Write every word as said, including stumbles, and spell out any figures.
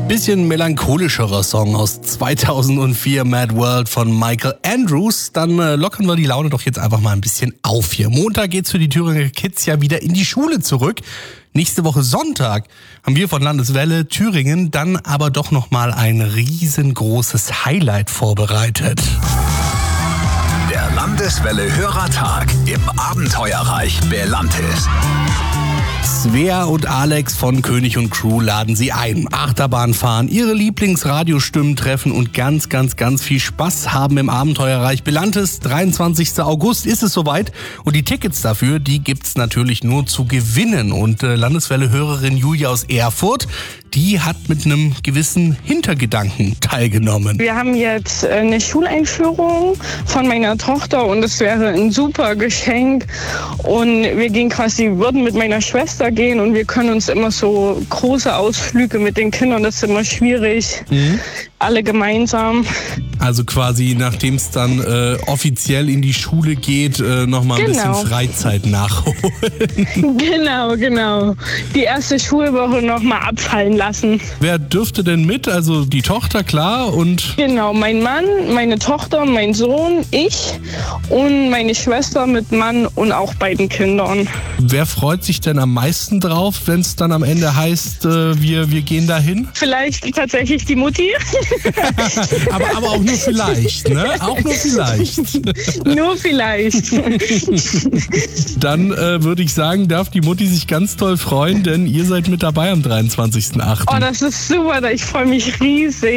Bisschen melancholischerer Song aus zweitausendvier, Mad World von Michael Andrews. Dann äh, lockern wir die Laune doch jetzt einfach mal ein bisschen auf hier. Montag geht's für die Thüringer Kids ja wieder in die Schule zurück. Nächste Woche Sonntag haben wir von Landeswelle Thüringen dann aber doch nochmal ein riesengroßes Highlight vorbereitet. Der Landeswelle Hörertag im Abenteuerreich Belantis. Svea und Alex von König und Crew laden Sie ein. Achterbahn fahren, ihre Lieblingsradiostimmen treffen und ganz, ganz, ganz viel Spaß haben im Abenteuerreich Belantis. dreiundzwanzigsten August ist es soweit und die Tickets dafür, die gibt's natürlich nur zu gewinnen. Und äh, Landeswelle-Hörerin Julia aus Erfurt, die hat mit einem gewissen Hintergedanken teilgenommen. Wir haben jetzt eine Schuleinführung von meiner Tochter und es wäre ein super Geschenk. Und wir gehen quasi, würden mit meiner Schwester gehen und wir können uns immer so große Ausflüge mit den Kindern, das ist immer schwierig. Mhm. Alle gemeinsam. Also quasi, nachdem es dann äh, offiziell in die Schule geht, äh, nochmal ein Genau. bisschen Freizeit nachholen. Genau, genau. Die erste Schulwoche nochmal abfallen lassen. Wer dürfte denn mit? Also die Tochter, klar, und... Genau, mein Mann, meine Tochter, mein Sohn, ich und meine Schwester mit Mann und auch beiden Kindern. Wer freut sich denn am meisten drauf, wenn es dann am Ende heißt, äh, wir, wir gehen dahin? Vielleicht tatsächlich die Mutti. aber, aber auch nur vielleicht, ne? Auch nur vielleicht. Nur vielleicht. Dann äh, würde ich sagen, darf die Mutti sich ganz toll freuen, denn ihr seid mit dabei am dreiundzwanzigsten achten Oh, das ist super, ich freue mich riesig.